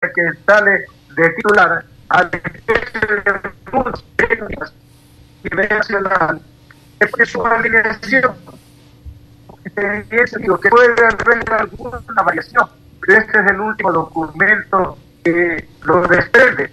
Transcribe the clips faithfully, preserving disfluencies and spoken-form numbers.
que sale de titular al y nacional es una alineación que puede haber alguna variación, pero este es el último documento que lo desprende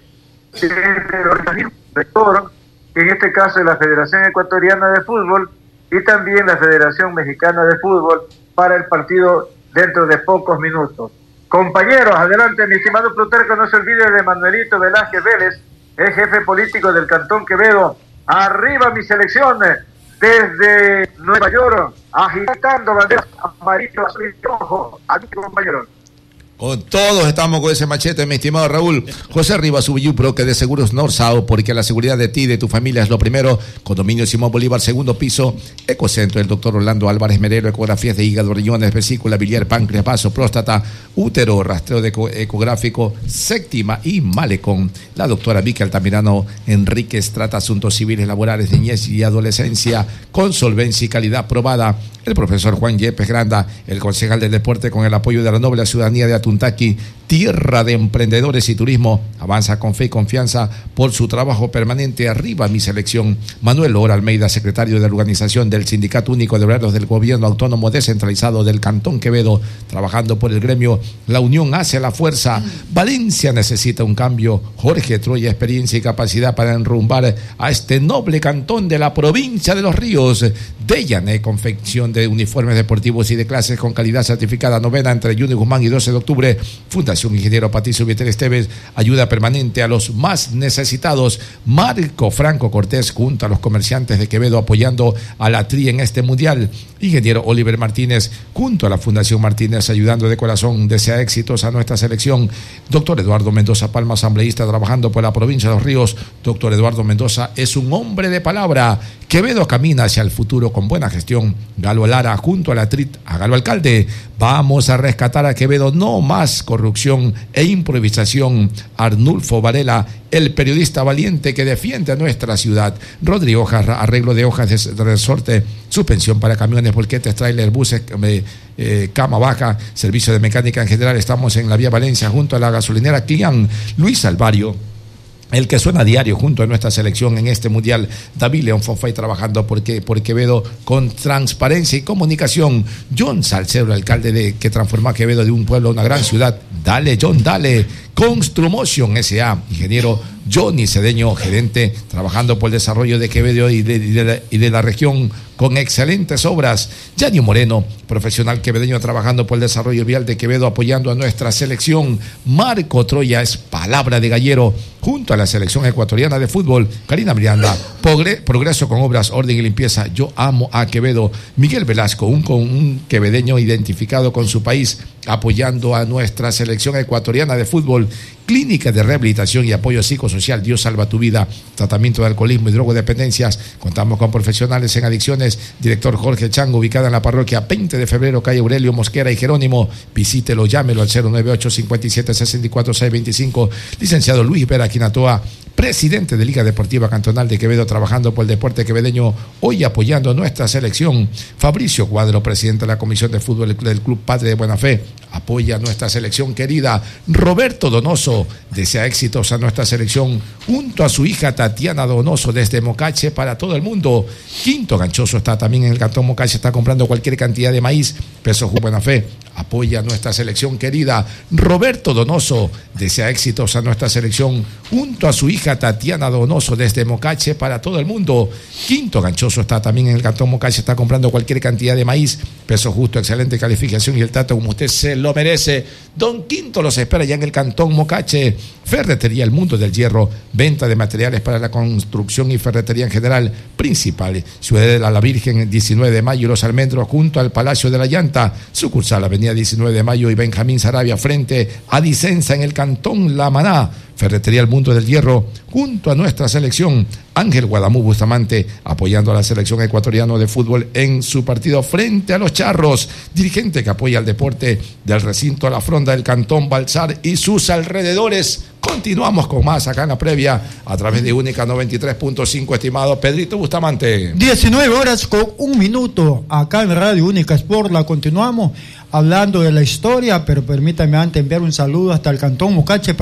del organismo rector, que en este caso es la Federación Ecuatoriana de Fútbol y también la Federación Mexicana de Fútbol para el partido dentro de pocos minutos. Compañeros, adelante, mi estimado Plutarco, no se olvide de Manuelito Velázquez Vélez, el jefe político del Cantón Quevedo. Arriba mi selección, desde Nueva York, agitando banderas amarillo, azul y rojo. Aquí, compañeros. Con todos estamos con ese machete, mi estimado Raúl. José Rivas Ubiyupro, que de Seguros Norsao, porque la seguridad de ti y de tu familia es lo primero. Condominio Simón Bolívar, segundo piso. Ecocentro, el doctor Orlando Álvarez Merero, ecografías de hígado, riñones, vesícula, biliar, páncreas, vaso, próstata, útero, rastreo de eco, ecográfico, séptima y malecón. La doctora Vicky Altamirano Enríquez trata asuntos civiles, laborales, niñez y adolescencia con solvencia y calidad probada. El profesor Juan Yepes Granda, el concejal del deporte, con el apoyo de la noble ciudadanía de Atuntaqui, tierra de emprendedores y turismo, avanza con fe y confianza por su trabajo permanente. Arriba mi selección. Manuel Lora Almeida, secretario de la organización del Sindicato Único de Obreros del Gobierno Autónomo Descentralizado del Cantón Quevedo, trabajando por el gremio. La unión hace la fuerza. Valencia necesita un cambio. Jorge Troya, experiencia y capacidad para enrumbar a este noble cantón de la provincia de Los Ríos. Deyané, confección de uniformes deportivos y de clases con calidad certificada. Novena entre Juni Guzmán y doce de octubre. Fundación Ingeniero Patricio Vieter Esteves, ayuda permanente a los más necesitados. Marco Franco Cortés, junto a los comerciantes de Quevedo, apoyando a la T R I en este mundial. Ingeniero Oliver Martínez, junto a la Fundación Martínez, ayudando de corazón, desea éxitos a nuestra selección. Doctor Eduardo Mendoza Palma, asambleísta, trabajando por la provincia de Los Ríos. Doctor Eduardo Mendoza es un hombre de palabra. Quevedo camina hacia el futuro con buena gestión. Galo Lara, junto a la T R I, a Galo Alcalde, vamos a rescatar a Quevedo, no más corrupción e improvisación. Arnulfo Varela, el periodista valiente que defiende a nuestra ciudad. Rodrigo Hojas, arreglo de hojas de resorte, suspensión para camiones, volquetes, trailer, buses, eh, eh, cama baja, servicio de mecánica en general. Estamos en la vía Valencia, junto a la gasolinera Clián. Luis Alvario, el que suena a diario junto a nuestra selección en este mundial. David León Fonfay, trabajando porque, por Quevedo con transparencia y comunicación. John Salcero, alcalde de que transformó a Quevedo de un pueblo a una gran ciudad. Dale, John, dale. Construmotion S A, ingeniero Johnny Cedeño, gerente, trabajando por el desarrollo de Quevedo y de, y de, la, y de la región con excelentes obras. Yanio Moreno, profesional quevedeño, trabajando por el desarrollo vial de Quevedo, apoyando a nuestra selección. Marco Troya es palabra de gallero, junto a la selección ecuatoriana de fútbol. Karina Miranda, progre, progreso con obras, orden y limpieza. Yo amo a Quevedo. Miguel Velasco, un, un quevedeño identificado con su país, apoyando a nuestra selección ecuatoriana de fútbol. Clínica de rehabilitación y apoyo psicosocial Dios salva tu vida, tratamiento de alcoholismo y drogodependencias. Contamos con profesionales en adicciones. Director Jorge Chango, ubicada en la parroquia veinte de febrero, calle Aurelio Mosquera y Jerónimo. Visítelo, llámelo al cero nueve ocho, cinco siete, seis cuatro, seis dos cinco. Licenciado Luis Vera Quinatoa, presidente de Liga Deportiva Cantonal de Quevedo, trabajando por el deporte quevedeño, hoy apoyando a nuestra selección. Fabricio Cuadro, presidente de la Comisión de Fútbol del Club Padre de Buena Fe, apoya a nuestra selección querida. Roberto Donoso desea éxitos a nuestra selección, junto a su hija Tatiana Donoso, desde Mocache para todo el mundo. Quinto Ganchoso está también en el Cantón Mocache, está comprando cualquier cantidad de maíz. Peso Buena Fe apoya a nuestra selección querida. Roberto Donoso desea éxitos a nuestra selección, junto a su hija Tatiana Donoso, desde Mocache para todo el mundo. Quinto Ganchoso está también en el Cantón Mocache, está comprando cualquier cantidad de maíz. Peso justo, excelente calificación y el trato como usted se lo merece. Don Quinto los espera ya en el Cantón Mocache. Ferretería El Mundo del Hierro, venta de materiales para la construcción y ferretería en general. Principal, Ciudad de la Virgen, diecinueve de mayo, Los Almendros, junto al Palacio de la Llanta. Sucursal, Avenida diecinueve de mayo y Benjamín Sarabia, frente a Dicenza, en el Cantón La Maná. Ferretería El Mundo del Hierro, junto a nuestra selección. Ángel Guadamú Bustamante, apoyando a la selección ecuatoriana de fútbol en su partido frente a los Charros. Dirigente que apoya al deporte del recinto La Fronda del Cantón Balsar y sus alrededores. Continuamos con más acá en la previa a través de Única noventa y tres punto cinco, estimado Pedrito Bustamante. diecinueve horas con un minuto acá en Radio Única Sport. La continuamos hablando de la historia, pero permítame antes enviar un saludo hasta el Cantón Mocache.